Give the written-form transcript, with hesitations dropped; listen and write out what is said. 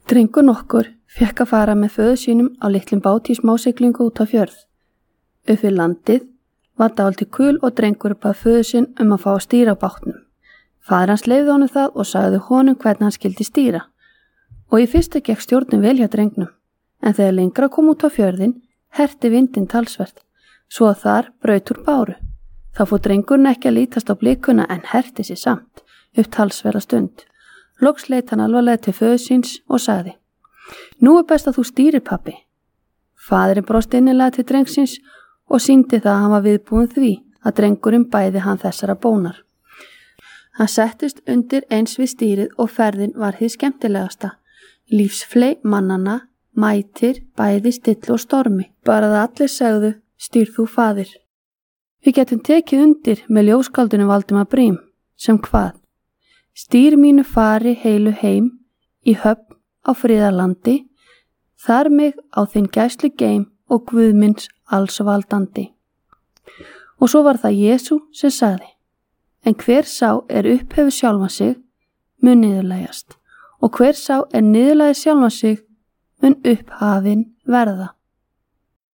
Drengur nokkur fékk að fara með föður sínum á litlum bát í smásiglingu út á fjörð. Upp við landið var dálítið kul og drengur bað föður sinn að fá að stýra á bátnum. Faðir hans leyfði honum það og sagði honum hvernig hann skyldi stýra. Og í fyrstu gekk stjórnin vel hjá drengnum, en þegar lengra kom út á fjörðin, herti vindinn talsvert, svo að þar braut úr báru. Þá fór drengurinn ekki að lítast á blikuna en herti sig samt, upp talsverða stund. Loks leit hann alvarlega til föður síns og sagði: Nú best að þú stýrir, pabbi. Faðirinn brosti innilega til drengsins og sýndi það að hann var viðbúinn því að drengurinn bæði hann þessara bónar. Hann settist undir eins við stýrið og ferðin var hið skemmtilegasta. Lífsfley mannanna, mætir, bæði still og stormi. Bara að allir segðu: stýr þú, faðir. Við getum tekið undir með ljóskáldinu Valdimar Briem, sem hvað? Stýr mínu fari heilu heim, í höfn á friðarlandi, þar mig á þinn gæslu geim og Guðmins alls valdandi. Og svo var það Jesú sem sagði: En hver sá upphefur sjálfan sig, mun niðurlægjast, og hver sá niðurlægir sjálfan sig, mun upphafinn verða.